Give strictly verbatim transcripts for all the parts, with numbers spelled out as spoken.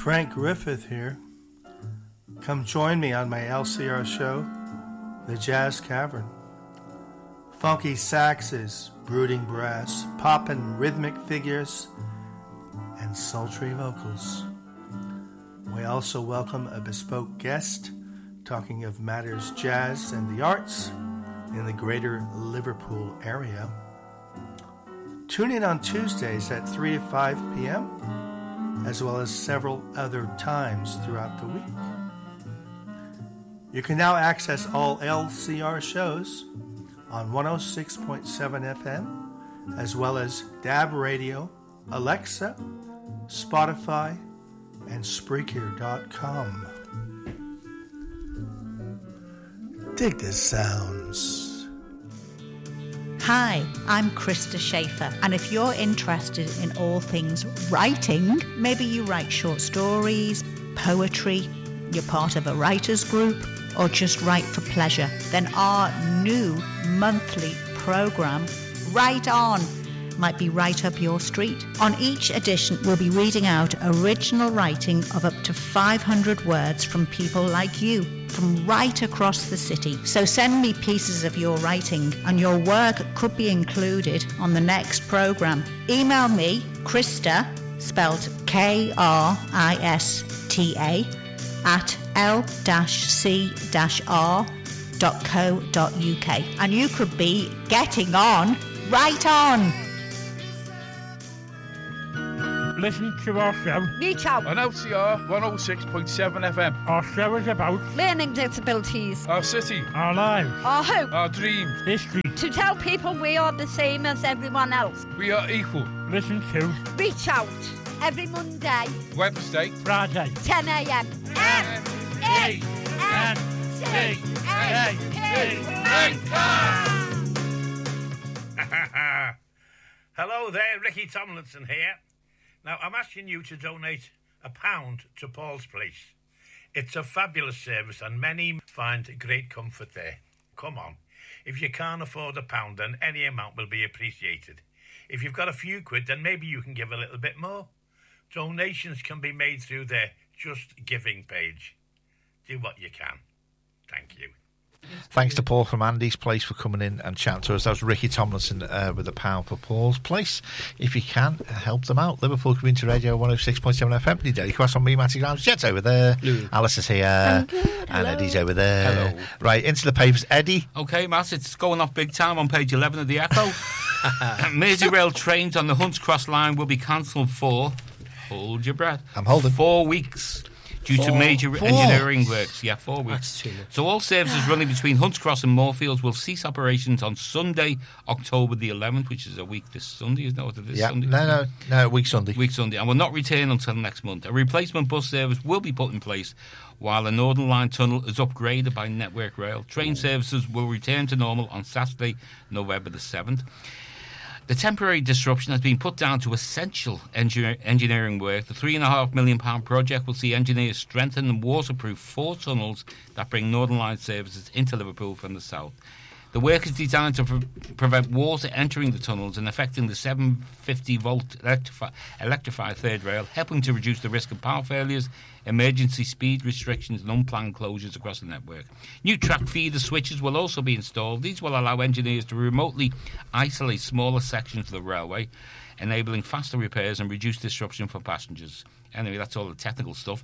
Frank Griffith here. Come join me on my L C R show, The Jazz Cavern. Funky saxes, brooding brass, poppin' rhythmic figures, and sultry vocals. We also welcome a bespoke guest talking of matters jazz and the arts in the greater Liverpool area. Tune in on Tuesdays at three to five p.m., as well as several other times throughout the week. You can now access all L C R shows on one oh six point seven F M, as well as D A B Radio, Alexa, Spotify, and Spreaker dot com. Dig the sounds. Hi, I'm Krista Schaefer, and if you're interested in all things writing, maybe you write short stories, poetry, you're part of a writers group, or just write for pleasure, then our new monthly program, Write On, might be right up your street. On each edition, we'll be reading out original writing of up to five hundred words from people like you, from right across the city. So send me pieces of your writing, and your work could be included on the next program. Email me, Krista, spelled K R I S T A, at l c r dot co dot u k, and you could be getting on right on. Listen to our show. Reach out on L C R one oh six point seven F M. Our show is about learning disabilities, our city, our lives, our hope, our dreams, history. To tell people we are the same as everyone else. We are equal. Listen to Reach Out every Monday, Wednesday, Friday, ten a.m. M E N C A P. Hello there, Ricky Tomlinson here. Now, I'm asking you to donate a pound to Paul's Place. It's a fabulous service and many find great comfort there. Come on. If you can't afford a pound, then any amount will be appreciated. If you've got a few quid, then maybe you can give a little bit more. Donations can be made through their Just Giving page. Do what you can. Thank you. Thanks to Paul from Andy's Place for coming in and chatting to us. That was Ricky Tomlinson uh, with a pound for Paul's Place. If you can, help them out. Liverpool Community Radio one oh six point seven F M. Daily Cross on me, Matty Grimes. Jet's over there. Hello. Alice is here. And Hello. Eddie's over there. Hello. Right, into the papers. Eddie. OK, Matt, it's going off big time on page eleven of the Echo. Merseyrail trains on the Hunts Cross line will be cancelled for, hold your breath, I'm holding. four weeks. Due four, to major four. engineering works. Yeah, four weeks. That's too much. So all services running between Hunts Cross and Moorfields will cease operations on Sunday, October the eleventh, which is a week this Sunday, isn't it? What it is Yeah, Sunday? no, no, no, week Sunday. Week Sunday, and will not return until next month. A replacement bus service will be put in place while the Northern Line tunnel is upgraded by Network Rail. Train services will return to normal on Saturday, November the seventh. The temporary disruption has been put down to essential engineer- engineering work. The three point five million pounds project will see engineers strengthen and waterproof four tunnels that bring Northern Line services into Liverpool from the south. The work is designed to pre- prevent water entering the tunnels and affecting the seven hundred fifty volt electrifi- electrified third rail, helping to reduce the risk of power failures, emergency speed restrictions and unplanned closures across the network. New track feeder switches will also be installed. These will allow engineers to remotely isolate smaller sections of the railway, enabling faster repairs and reduced disruption for passengers. Anyway, that's all the technical stuff.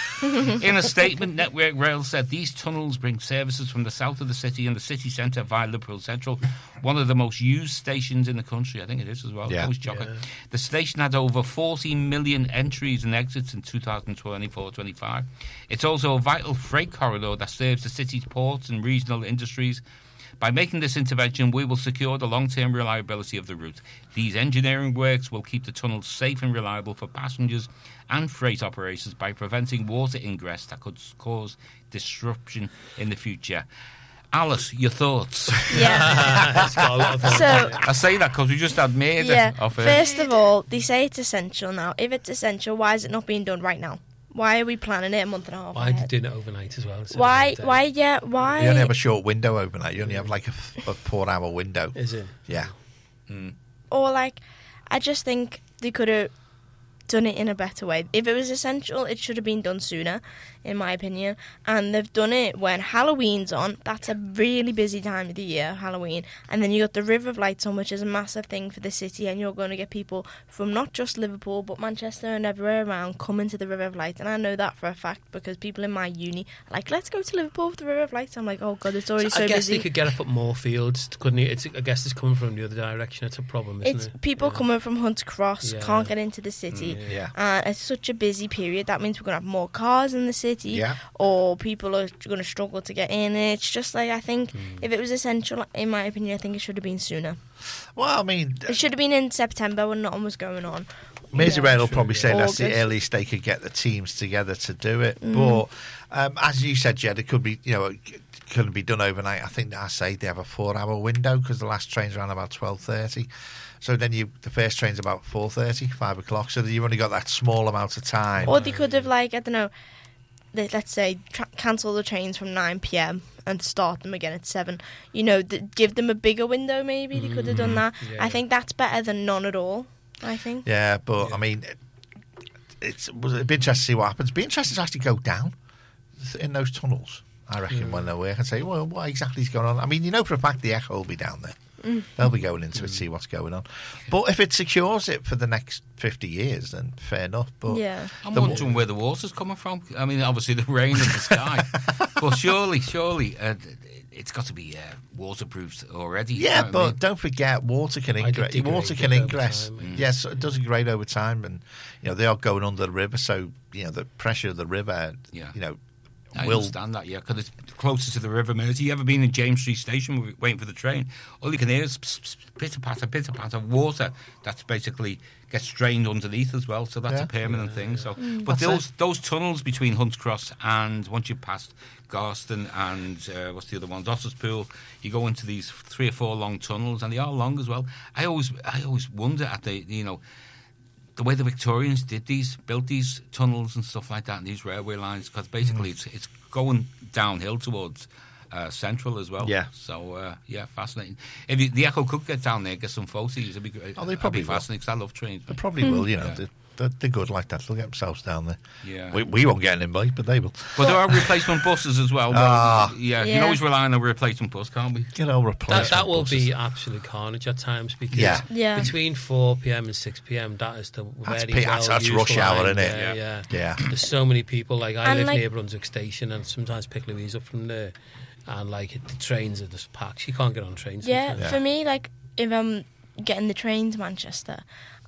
In a statement, Network Rail said these tunnels bring services from the south of the city and the city centre via Liverpool Central, one of the most used stations in the country. I think it is as well. Yeah. Always chocker. Yeah. The station had over forty million entries and exits in two thousand twenty-four twenty-five. It's also a vital freight corridor that serves the city's ports and regional industries. By making this intervention, we will secure the long-term reliability of the route. These engineering works will keep the tunnels safe and reliable for passengers and freight operations by preventing water ingress that could cause disruption in the future. Alice, your thoughts? Yeah. It's got a lot of thoughts. So, I say that because we just had murder yeah, of it. first of all, they say it's essential now. If it's essential, why is it not being done right now? Why are we planning it a month and a half Why ahead? doing it overnight as well? Why, why, yeah, why? You only have a short window overnight. You only have like a, a four-hour window. Is it? Yeah. Mm. Or like, I just think they could have done it in a better way. If it was essential, it should have been done sooner, in my opinion. And they've done it when Halloween's on. That's a really busy time of the year, Halloween. And then you got the River of Lights on, which is a massive thing for the city. And you're going to get people from not just Liverpool, but Manchester and everywhere around coming to the River of Light. And I know that for a fact because people in my uni are like, let's go to Liverpool for the River of Lights. I'm like, oh God, it's already so, so I guess busy. they could get up at Moorfields, couldn't you? It's, I guess it's coming from the other direction. It's a problem, isn't It's it? people Yeah. coming from Hunts Cross, Yeah. can't get into the city. Mm, yeah. And it's such a busy period. That means we're going to have more cars in the city. Yeah. Or people are going to struggle to get in. It's just like, I think if it was essential, in my opinion, I think it should have been sooner. Well, I mean, It should have been in September when nothing was going on. Merseyrail will probably yeah. say that's the August. earliest they could get the teams together to do it. Mm. But um, as you said, Jed, it could be, you know, it couldn't be done overnight. I think I say they have a four-hour window because the last train's around about twelve thirty. So then you, the first train's about four thirty, five o'clock. So you've only got that small amount of time. Or they could have, like, I don't know, they, let's say, tra- cancel the trains from nine p.m. and start them again at seven. You know, th- give them a bigger window, maybe. They could have done that. Yeah. I think that's better than none at all, I think. Yeah, but Yeah. I mean, it, it's was it'd be interesting to see what happens. Be interesting to actually go down in those tunnels. I reckon when they work and say, well, what exactly is going on? I mean, you know for a fact the Echo will be down there. Mm. They'll be going into it, see what's going on. But if it secures it for the next fifty years, then fair enough. But Yeah. I'm the- wondering where the water's coming from. I mean, obviously the rain and the sky. But surely, surely, uh, it's got to be uh, waterproofed already. you Yeah, know what but I mean? don't forget, water can I ingress. degrade Water it can over ingress. time, yeah. Yes, it does degrade over time, and you know they are going under the river, so you know the pressure of the river. Yeah. You know, I will understand that, yeah, because it's closer to the River Mersey. You ever been in James Street Station waiting for the train? All you can hear is pss, pss, pitter-patter, pitter-patter, water that's basically gets drained underneath as well, so that's Yeah. a permanent thing. So, But That's those it. those tunnels between Hunts Cross and once you pass Garston and uh, what's the other one, Dosserspool, you go into these three or four long tunnels, and they are long as well. I always, I always wonder at the, you know, the way the Victorians did these, built these tunnels and stuff like that, and these railway lines, because basically it's it's going downhill towards uh, Central as well. Yeah. So uh, yeah, fascinating. If you, the Echo could get down there, get some photos, it'd be great. Oh, they I'd probably be will. fascinating because I love trains. they mate. probably will. You know, Yeah. they're, they're, they're good like that. They'll get themselves down there. Yeah. We, we won't get an invite, but they will. But there are replacement buses as well. Well, Ah. yeah, you Yeah. can always rely on a replacement bus, can't we? You know, That, replacement that will buses. be absolute carnage at times because Yeah. Yeah. between four p.m. and six p.m. that is the That's very pe- well that's- that's used rush hour, line. isn't it? Yeah, Yeah. yeah. Yeah. There's so many people. Like I And, live like- near Brunswick Station and sometimes pick Louise up from there, and like the trains are just packed. She can't get on trains. Yeah, sometimes. for me, like, if I'm getting the train to Manchester,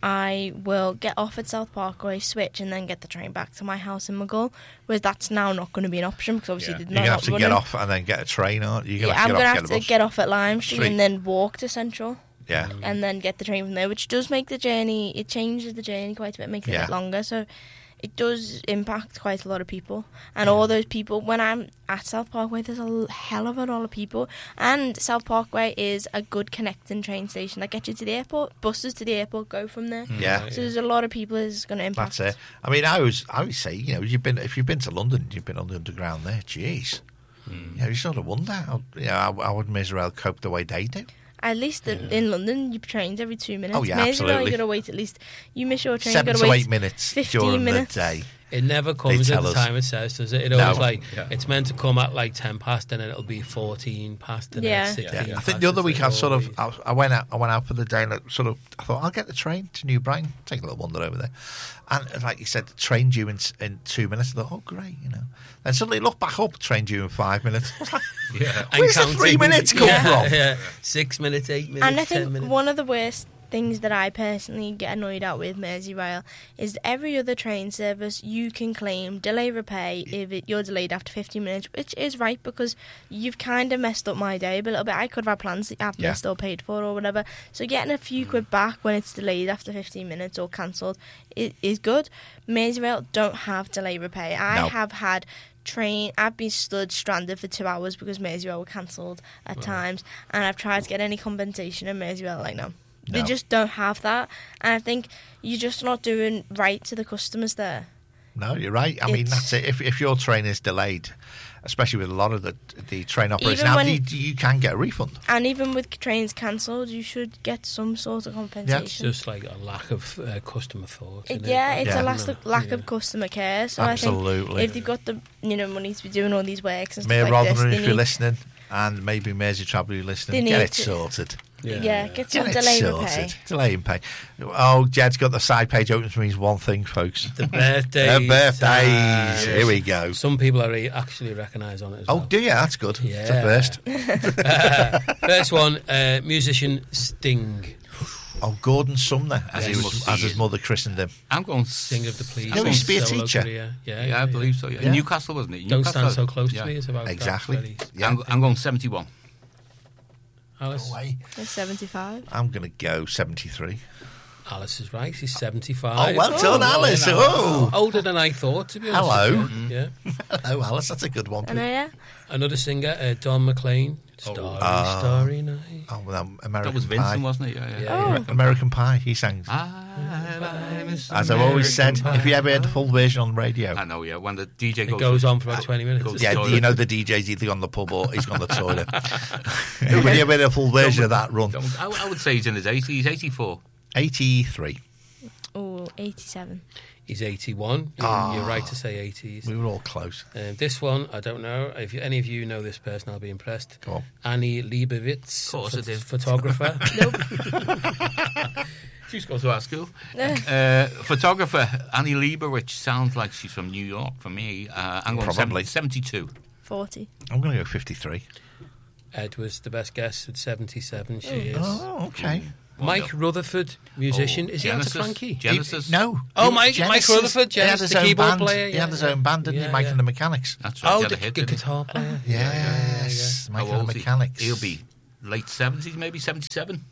I will get off at South Parkway, switch, and then get the train back to my house in McGull. Whereas that's now not going to be an option because obviously Yeah. they're You're not gonna have to running. get off and then get a train, aren't you? You're Yeah, gonna I'm have going to to have get to off, get off at Lime Street, Street. and then walk to Central, Yeah. and then get the train from there, which does make the journey. It changes the journey quite a bit, makes it a Yeah. bit longer. So it does impact quite a lot of people, and all those people. When I'm at South Parkway, there's a l- hell of a lot of people, and South Parkway is a good connecting train station that gets you to the airport. Buses to the airport go from there. Yeah. So there's a lot of people it's going to impact. That's it. I mean, I always, I always say, you know, you've been if you've been to London, you've been on the underground there. Jeez, you know, you sort of wonder how, you know, how, how would Merseyrail cope the way they do? At least in in London, you trains every two minutes. Oh, yeah, Merseyrail, absolutely. you got to wait at least. You miss your train, you Seven got to to wait eight minutes fifteen during minutes. the day. It never comes They at tell the us. time it says, does it? It No. always like Yeah. it's meant to come at like ten past, and then it'll be fourteen past, and Yeah. then sixteen. Yeah, I past. think the other It's week like I sort of always- I, I went out I went out for the day and I sort of I thought I'll get the train to New Brighton, take a little wander over there, and like you said, the train due in in two minutes. I thought, oh great, you know. Then suddenly look back up, train due in five minutes. I was like, Yeah. And where's the counting. three minutes come yeah, from? Yeah. Six minutes, eight minutes, And I ten think minutes. one of the worst things that I personally get annoyed at with Merseyrail is every other train service you can claim delay repay if it, you're delayed after fifteen minutes, which is right because you've kind of messed up my day a little bit. I could have had plans that I've Yeah. missed or paid for or whatever. So getting a few quid back when it's delayed after fifteen minutes or cancelled is, is good. Merseyrail don't have delay repay. I No. have had train I've been stood stranded for two hours because Merseyrail were cancelled at times, and I've tried to get any compensation, and Merseyrail like no. They No. just don't have that, and I think you're just not doing right to the customers there. No, you're right. I mean, It's- that's it. If, if your train is delayed, especially with a lot of the the train operators Even now, when- you, you can get a refund. And even with trains cancelled, you should get some sort of It's compensation. just like a lack of uh, customer thought. It- isn't yeah, it? it's Yeah. a lack of, lack Yeah. of customer care. So Absolutely. I think if they've got the you know money to be doing all these works and stuff Mayor like this, Rotherham, they if you're need, listening, and maybe Mersey Travel, you're listening, They get need it to- sorted. yeah, get some Get it delay sorted. repay. Delay in pay. Oh, Jed's got the side page open, which means one thing, folks. The birthdays. Her birthdays. Ah, Here we go. Some people are re- actually recognise on it as Oh, well. do you? That's good. Yeah. It's a first. Uh, first one, uh, musician Sting. Oh, Gordon Sumner, as, Yes. he was, as his mother christened him. I'm going Singer of the Police. No, he used to be a Solo teacher. career. Yeah, Yeah, I believe so. Yeah. Yeah. Newcastle, wasn't it? Don't Newcastle. stand so close Yeah. to me. It's about Exactly. That, really. Yeah. I'm, I'm going seventy-one. Alice. No way. It's seventy-five. I'm going to go seventy-three. Alice is right. He's seventy-five. Oh, well done, Alice. Oh. Older than I thought, to be honest. Hello. with you. Yeah. Hello, Alice. That's a good one. I know, yeah. Another singer, uh, Don McLean. Starry, Ah. Starry Night. Oh, well, American That was Pie. Vincent, wasn't it? Yeah, yeah. Yeah. Oh. American Pie. He sang. As As I've always said, if you ever heard the full version on the radio, I know, yeah. When the D J It goes, goes on for about twenty minutes. goes- yeah, toilet. you know the D J's either gone to the pub or he's gone to the toilet. When you ever heard a full version of that run, Don't, I, I would say he's in his eighties, eighty-four. eighty-three. Oh, eighty-seven. He's eighty-one. You're, Ah. you're right to say eighties. We were all close. Um, this one, I don't know. If you, any of you know this person, I'll be impressed. Go on. Annie Leibovitz, Of course I do. photographer. She used to go to our school. uh, photographer Annie Leibovitz sounds like she's from New York for me. Uh, I'm going Probably. seventy-two. forty. I'm going to go fifty-three. Ed was the best guess with seventy-seven. She is. Oh, okay. Mike Rutherford, musician. Oh, is he out of Genesis. Frankie? Genesis. He- no. Oh, He- Mike- Mike Rutherford, He had Genesis, his the own keyboard band. player, He yeah, had his yeah. own band, didn't Yeah, he? Mike yeah. and the Mechanics. That's right. Oh, he had the, a hit, the didn't he? guitar player. Yes. Mike How and old the is he? Mechanics. He'll be late seventies, maybe seventy-seven.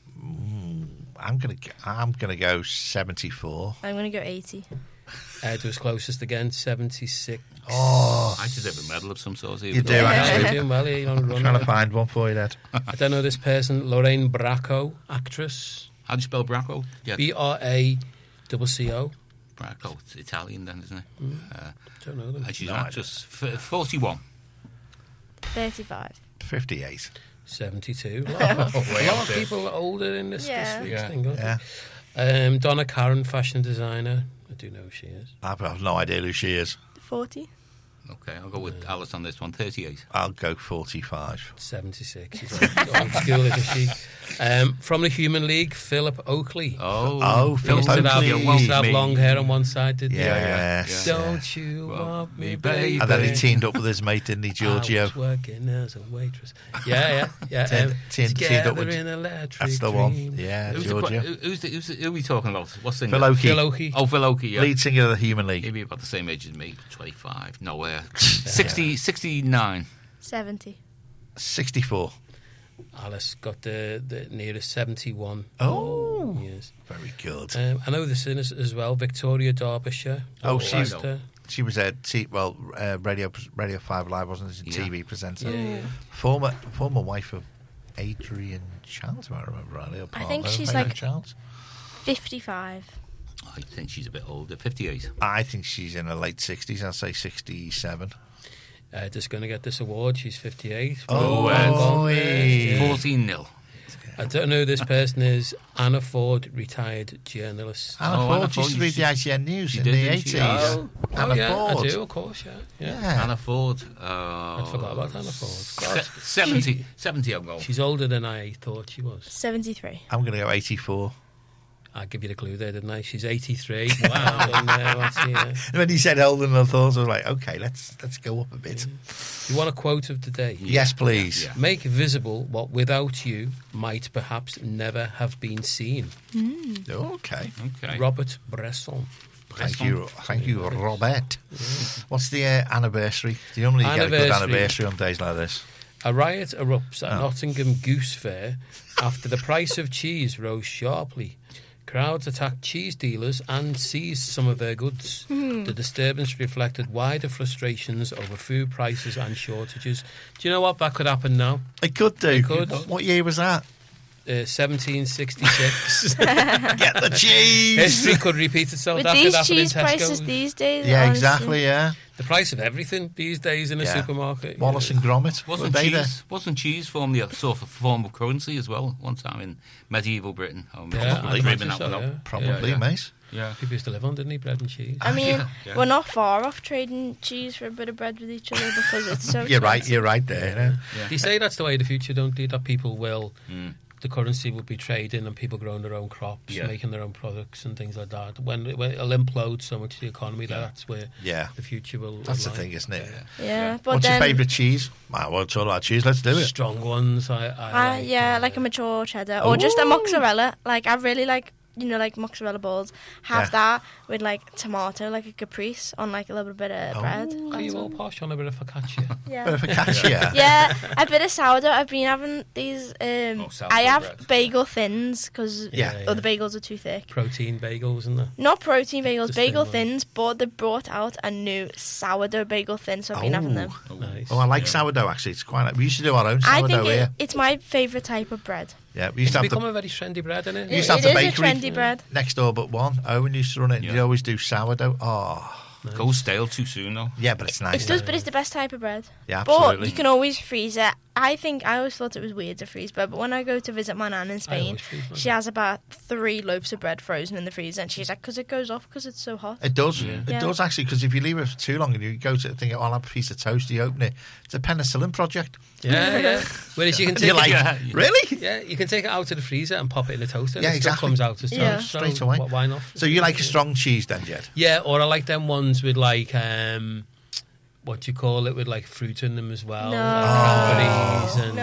I'm going to. I'm going to go seventy-four. I'm going to go eighty. Ed was closest again, seventy-six. Oh, I should have a medal of some sort. You do, Yeah, actually. you're doing well here. You're on a run. trying to there. find one for you, Dad. I don't know this person. Lorraine Bracco, actress. How do you spell Bracco? Yeah, B R A C C O. Bracco. It's Italian then, isn't it? Uh, Don't know them. and she's No, an I actress. F- forty-one. thirty-five. fifty-eight. seventy-two. A lot of, a lot of people are older in this, Yeah. this week's Yeah. thing. aren't Yeah. they? Um, Donna Karen, fashion designer. I do know who she is. I've got no idea who she is. forty. Okay, I'll go with Alice on this one. thirty-eight. I'll go forty-five. seventy-six. She's old, old school, isn't she? Um, from the Human League, Philip Oakley. Oh, Oh, He Philip used to have, Oakley. he used to have Me. long hair on one side, didn't he? Yes. Don't you Well, want me, me, baby? And then he teamed up with his mate, didn't he, I Giorgio? was working as a waitress. Yeah, yeah, yeah. Teamed- um, teamed- teamed up together with- in electric That's the one. dream. Yeah, Who's the, que- Giorgio. who- who's the, who's the, who are we talking about? What's the Phil Oakey. Phil Oakey. Oh, Phil Oakey, yeah. Lead singer of the Human League. Maybe about the same age as me, twenty-five. Nowhere. sixty, sixty-nine. seventy. sixty-four. Alice got the, the nearest seventy-one. Oh. Years. Very good. Um, I know this is as well. Victoria Derbyshire. Oh, Oh, she- Leicester. She was a T, well, uh, radio Radio Five Live, wasn't she? Yeah. T V presenter. Yeah, yeah. Former former wife of Adrian Childs, if I remember rightly. Or I think partner of she's Adrian like- Childs. fifty-five. I think she's a bit older. fifty-eight. I think she's in her late sixties. I'll say sixty-seven. Uh, just going to get this award. She's fifty-eight. Oh, Well done, oi. yeah. fourteen nil. I don't know who this person is. Anna Ford, retired journalist. Anna Oh, Ford Anna used Ford, to read she- the I T N News she in did, the didn't eighties. she? Oh, Anna oh yeah, Ford. I do, of course, yeah. yeah. Yeah. Anna Ford. Uh, I forgot about Anna Ford. God. Se- seventy. seventy, I'm going. She's older than I thought she was. seventy-three. I'm going to go eighty-four. I give you the clue there, didn't I? She's eighty-three. Wow. and, uh, what's he, uh, When he said older than I thought, I was like, okay, let's let's go up a bit. you want a quote of the day? Yes, please. Yeah. Make visible what without you might perhaps never have been seen. Okay. Okay. Robert Bresson. Thank you, thank you, Robert. What's the uh, anniversary? Do you normally get a good Anniversary. anniversary on days like this? A riot erupts at Oh. Nottingham Goose Fair after the price of cheese rose sharply. Crowds attacked cheese dealers and seized some of their goods. The disturbance reflected wider frustrations over food prices and shortages. Do you know what? That could happen now. It could do. It could. What year was that? uh, seventeen sixty-six. Get the cheese. History could repeat itself. With after these that cheese in Tesco. prices these days. Yeah, honestly. exactly. Yeah. The price of everything these days in a Yeah. supermarket. you Wallace know. and Gromit. Wasn't Were they there? cheese, wasn't cheese formerly a sort of form of currency as well, one time in medieval Britain? Oh, Yeah, I'm I'd dreaming imagine that so, one up. yeah. Probably, Yeah, yeah. mate. Yeah. People used to live on, didn't he? Bread and cheese. I mean, Yeah, yeah. we're not far off trading cheese for a bit of bread with each other because it's so. You're right. expensive. You're right there. You know? Yeah. They say that's the way of the future, don't they? That people will, Mm. the currency will be trading and people growing their own crops, Yeah. making their own products and things like that. When, when it'll implode so much the economy, Yeah. that's where Yeah. the future will. That's the lie. thing, isn't it? Yeah. Yeah, but What's then. your favourite cheese? Well, well, it's all about cheese. Let's do it. Strong ones, I, I Uh, like, yeah, uh, like a mature cheddar or just a mozzarella. Like I really like, you know, like mozzarella balls. Have Yeah. that with like tomato, like a caprese on like a little bit of Oh. bread. Are That's you all all. posh on a bit of focaccia? Yeah. Bit of a catch, yeah. Yeah, a bit of sourdough. I've been having these. Um, Oh, sourdough I have bread. bagel thins because Yeah. Yeah, other bagels are too thick. Protein bagels, isn't there? Not protein bagels, Just bagel thin thins. But they brought out a new sourdough bagel thin, so I've been having them. Oh, Nice. Oh, I like Yeah. sourdough, actually. It's quite. We used to do our own I sourdough think it, here. it's my favourite type of bread. Yeah, we used It's to have become the a very trendy bread, isn't We it? used to have It the is a bakery trendy bread. next door but one. Owen used to run it. Yeah. They always do sourdough. Oh, Goes stale too soon, though. yeah, but it's nice. It does, though. but it's the best type of bread. Yeah, But absolutely. you can always freeze it. I think I always thought it was weird to freeze bread, but when I go to visit my nan in I Spain, always freeze mine. she has about three loaves of bread frozen in the freezer, and she's like, "Because it goes off because it's so hot." It does. Yeah. It Yeah. does actually, because if you leave it for too long and you go to think, oh, I'll have a piece of toast, you open it, it's a penicillin project. Yeah, yeah. Whereas you can And take you're like, it, Yeah. really? yeah, you can take it out of the freezer and pop it in the toaster. Yeah, and it still exactly. comes out as toast. Yeah. so Straight away. wh- Why not? So you like a strong cheese then, Jed? Yeah, or I like them ones with like um, what do you call it, with like fruit in them as well, No. like cranberries and No.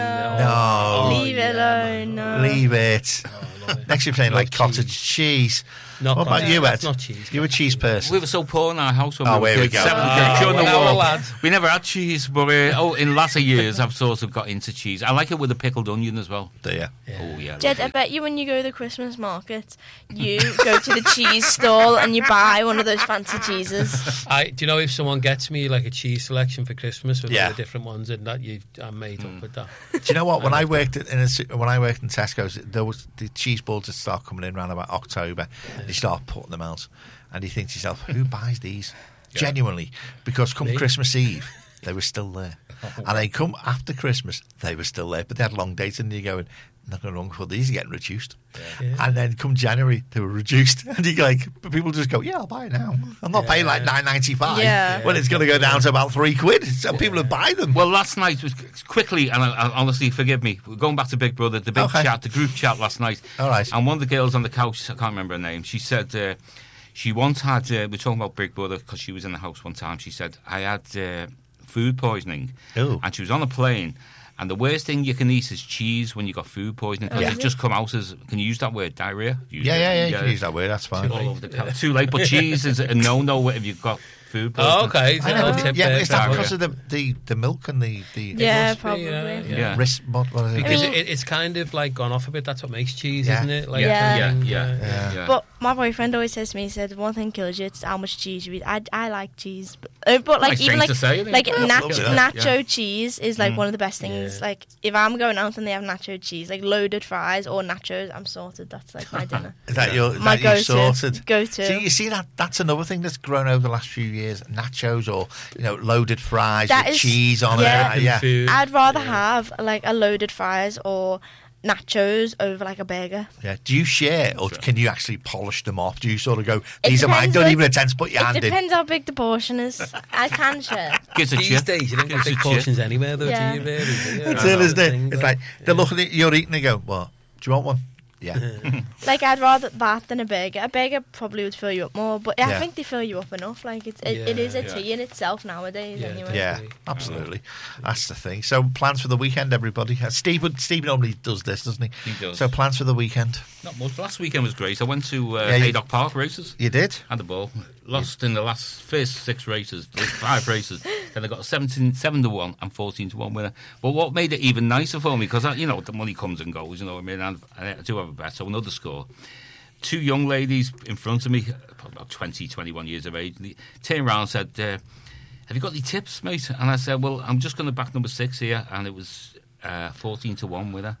uh, No. oh, Leave yeah, it man. alone. No. Leave it. Oh, I love it. Next you're saying Love like cottage cheese. Not What about cottage. you, Ed? That's not cheese. You a cheese person? We were so poor in our house when Oh, we were here we kids. go. Seven Ah, kids, during the when I was a war. lad. We never had cheese, but uh, oh, in latter years I've sort of got into cheese. I like it with a pickled onion as well. Do you? Oh yeah, Jed, I lovely. bet you when you go to the Christmas market, you go to the cheese stall and you buy one of those fancy cheeses. I, do you know if someone gets me like a cheese selection for Christmas with Yeah. all the different ones and that, you, I'm made Mm. up with that. Do you know what? When I worked at, in a, su- when I worked in Tesco's, there was the cheese balls that start coming in around about October. You start putting them out, and you think to yourself, "Who buys these?" Genuinely, because come Me. Christmas Eve, they were still there, and they come after Christmas, they were still there, but they had long dates, and you're going, "Not going wrong for these are getting reduced." Yeah. And then come January, they were reduced, and you like, but people just go, "Yeah, I'll buy it now. I'm not paying like nine ninety five Yeah. when it's going to go down to about three quid." So people would buy them. Well, last night was quickly, and I, I, honestly, forgive me. We're going back to Big Brother, the big Okay. chat, the group chat last night. All right. And one of the girls on the couch, I can't remember her name. She said uh, she once had. Uh, we're talking about Big Brother because she was in the house one time. She said I had uh, food poisoning, Ooh. and she was on a plane. And the worst thing you can eat is cheese when you got food poisoning because Yeah. it just come out as. Can you use that word? Diarrhea. Use Yeah, it. yeah, yeah. You can use that word. That's fine. All over the couch. Too late, but cheese is a no-no if you've got food poisoning. Oh, okay. I know. Little tip Yeah, there is that for because you. of the, the, the milk and the the Yeah, must be, probably. yeah, yeah. Yeah. wrist? What, what is it? Because I mean- it, it's kind of like gone off a bit. That's what makes cheese, Yeah. isn't it? Like, Yeah. Yeah, kind of yeah, thing, Yeah. yeah. But my boyfriend always says to me, he said, one thing kills you, it's how much cheese you eat. I, I like cheese. But, uh, but like, Nice even thing like, to say, isn't it? like Yeah, nach- love that, nacho yeah. cheese is like one of the best things. Yeah. Like, if I'm going out and they have nacho cheese, like loaded fries or nachos, I'm sorted. That's like my dinner. Is that your My that you go-to. sorted? Go-to. See, you see that that's another thing that's grown over the last few years. Nachos or you know loaded fries That with is- cheese on yeah. it. Yeah, Food. I'd rather have like a loaded fries or nachos over like a burger. yeah. Do you share or can you actually polish them off? Do you sort of go, "These are mine"? depends, Don't like- even attempt to put your It hand in. depends how big the portion is. I can share. Gives a These chip. days, you don't get Gives a big chip. portions anywhere, though, Yeah. do you, really? Yeah, That's it, isn't it? thing, It's like- like they're looking at you're eating. They go, "What? Do you want one?" Yeah. Like I'd rather that than a burger. A burger probably would fill you up more, but I Yeah. think they fill you up enough. Like it's, it, it is a Yeah. tea in itself nowadays. Yeah, anyway. Yeah, Definitely. absolutely. That's the thing. So plans for the weekend, everybody. Uh, Steve would- Steve normally does this, doesn't he? He does. So plans for the weekend. Not much. Last weekend was great. I went to uh, Yeah, you- Haydock Park races. You did. Had the ball. Lost in the last first six races, five races. Then I got seventeen, seven to one and fourteen to one winner. But what made it even nicer for me, because you know the money comes and goes, you know what I mean. And I do have a bet, so another score. Two young ladies in front of me, probably about twenty, twenty-one years of age, they turned around and said, uh, "Have you got any tips, mate?" And I said, "Well, I'm just going to back number six here," and it was uh, fourteen to one winner.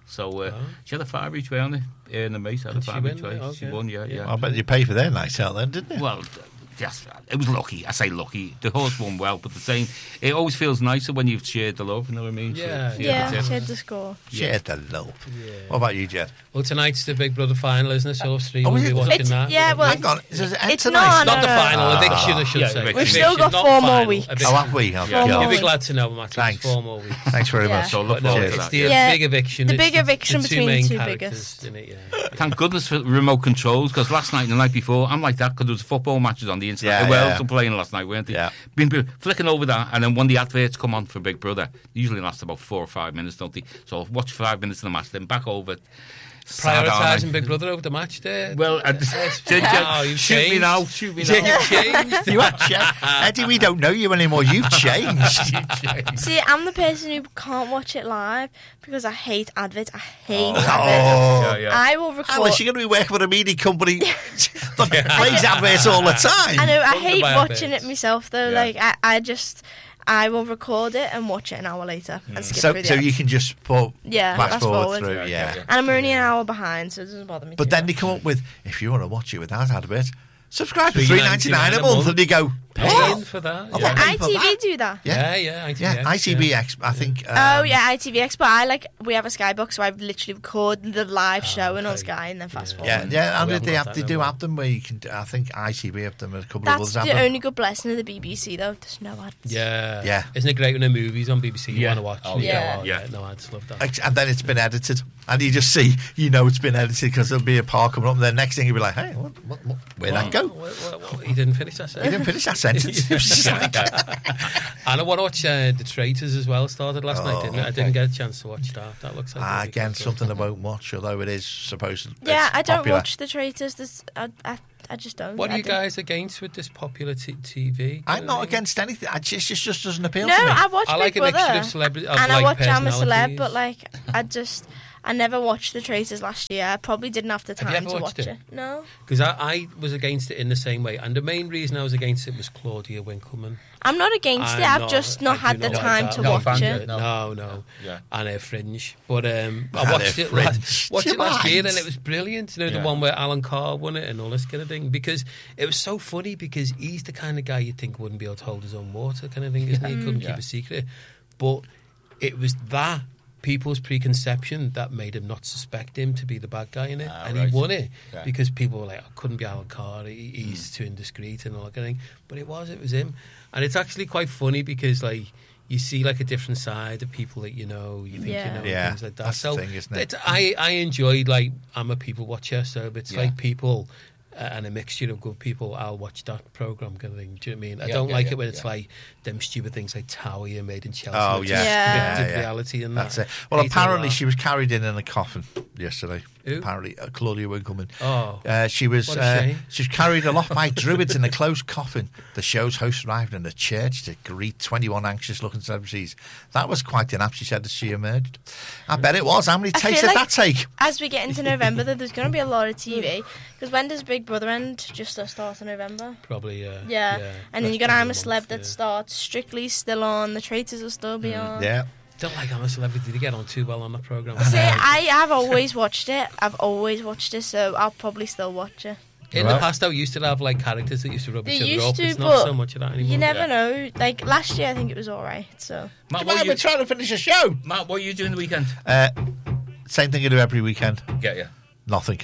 So uh, Oh. she had a five each way on it. Uh, the mate had Did a she five win each way. it? She Okay. won, yeah, yeah. I bet you pay for their night out then, didn't you? Well, yes, it was lucky. I say lucky. The horse won well, but the same. It always feels nicer when you've shared the love. You know what I mean? Yeah, So, Yeah, that's it. she had the score. Shared the love. What about you, Jed? Well, tonight's the Big Brother final, isn't it? So stream Oh, will is be it? watching It's, that. yeah, well, Hang on, is it end it's tonight? not. Not no, the no. final, Ah. eviction, I should Yeah, say. eviction. We've still got not four more final, weeks. eviction. Oh, have we? Have Yeah. we? Four You'll be more glad to know, Matt. Thanks. It's four more weeks. Thanks very Yeah. much. So look But no, forward it's to that. the Yeah. big eviction. The It's big eviction the two between main two characters biggest. in it, yeah. Thank goodness for remote controls, because last night and the night before, I'm like that because there was football matches on the internet. Yeah, the Wales yeah. were playing last night, weren't they? Yeah. Been been flicking over that, and then when the adverts come on for Big Brother, they usually last about four or five minutes, don't they? So I'll watch five minutes of the match, then back over. Sad, aren't I? Prioritising Big Brother over the match there. Well, I, Oh, you've shoot me changed. now, shoot me Yeah, now. you've changed. You have changed. Eddie, we don't know you anymore. You've changed. See, I'm the person who can't watch it live because I hate adverts. I hate Oh. adverts. Yeah, yeah. I will record. Alice, you're going to be working with a media company that plays adverts all the time. I know. I Wonder hate by watching adverts. it myself though. Yeah. Like I, I just, I will record it and watch it an hour later and skip So, through the so ads. you can just put Yeah, fast fast forward, forward. through, Yeah, yeah. yeah, yeah. And I'm only an hour behind, so it doesn't bother me. But too then much. they come up with, if you want to watch it without adverts, subscribe for three three ninety nine a month, and you go, Paying what? for that. Oh, Yeah, pay for I T V that? do that. Yeah. yeah, yeah. Yeah, I T V X. I think. Um, oh yeah, I T V X. But I like we have a Skybox, so I literally record the live Oh, show and on okay. Sky and then fast Yeah. forward. Yeah, yeah, and We they, haven't they got have, that they no do more. have them where you can. I think I T V have them, and a couple That's of others the have them. only good blessing of the B B C though. There's no ads. Yeah. Yeah. Isn't it great when a movie's on B B C you Yeah. want to watch? Oh, and you yeah. go, oh, Yeah. yeah. No ads, love that. Ex- And then it's been edited, and you just see, you know, it's been edited because there'll be a part coming up, and then next thing you'll be like, hey, what, what, what, where'd that go? What, what, what, he didn't finish that He sentence. didn't finish that sentence. It was just like, And I want to watch uh, The Traitors as well. Started last night, didn't it? I okay. didn't get a chance to watch that. That looks like ah, really again, good. something I won't watch, although it is supposed to. Yeah, it's I don't popular. watch the Traitors. There's, I, I, I just don't. What I are you don't. guys against with this popular t- TV? I'm not against anything. I just, it just doesn't appeal No, to me. I watch I like Big a mixture Brother, of celebrity, of and I like watch I'm a Celeb, personalities. but like I just I never watched the Traitors last year. I probably didn't have the Have you time ever to watched watch it? it. No, Because I, I was against it in the same way, and the main reason I was against it was Claudia Winkleman. I'm not against I'm it. I've not- just I not do had the not like time that. to No, watch fan- it. No. No, no, Yeah. and her Fringe. But um, I And watched her it, Fringe. last, watched Do it you last year, mind? and it was brilliant. You know, Yeah. the one where Alan Carr won it and all this kind of thing. Because it was so funny because he's the kind of guy you think wouldn't be able to hold his own water, kind of thing, isn't he? He couldn't Yeah. keep a secret. But it was that people's preconception that made him not suspect him to be the bad guy in it, Ah, and right. he won it Yeah. because people were like, "Oh, couldn't be Alan Carr. He, he's Hmm. too indiscreet and all that kind of thing." But it was, it was him, and it's actually quite funny because like. You see like a different side of people that you know, you think Yeah. you know, and Yeah, things like that. that's the so thing, isn't it? it's- I I enjoyed like I'm a people watcher, so if it's Yeah. like people uh, and a mixture of good people, I'll watch that program kind of thing. Do you know what I mean? I Yeah, don't yeah, like yeah, it when it's yeah. like them stupid things like Towie and Made in Chelsea. Oh, It's yeah. just Yeah. scripted Yeah, yeah. reality and That's that. it. Well, Hate all apparently that. she was carried in in a coffin yesterday. Who? Apparently, uh, Claudia Winkleman. Oh. Uh, she was What a uh, shame. she was carried aloft by druids in a closed coffin. The show's host arrived in the church to greet twenty-one anxious-looking celebrities. That was quite an app, she said, as she emerged. I bet it was. How many I takes feel did like that take? As we get into November, though, there's going to be a lot of T V. Because when does Big Brother end? Just the start of November. Probably, uh, Yeah, yeah. and then you That's got I'm a probably Celeb month, that yeah. starts. Strictly still on. The Traitors will still be on. Yeah. Don't like I'm a Celebrity. They get on too well on that program. See, I have always watched it. I've always watched it, so I'll probably still watch it. In the past, I used to have like characters that used to rub They each other used up. to, It's not but so much of that anymore. you never Yeah. know. Like last year, I think it was all right. So Matt, Do you what, are mind you, me trying to finish a show? Matt, what are you doing the weekend? Uh, same thing I do every weekend. Get you. Nothing.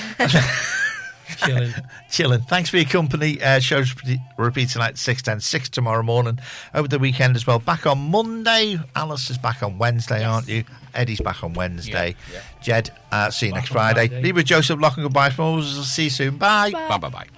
Chilling. Chilling. Thanks for your company. Uh, shows repeat tonight at six ten, six tomorrow morning. Over the weekend as well. Back on Monday. Alice is back on Wednesday, aren't you? Eddie's back on Wednesday. Yeah, yeah. Jed, uh, see you Back next on Friday. Friday. Leave with Joseph Lock and goodbye from us. See you soon. Bye. Bye bye bye.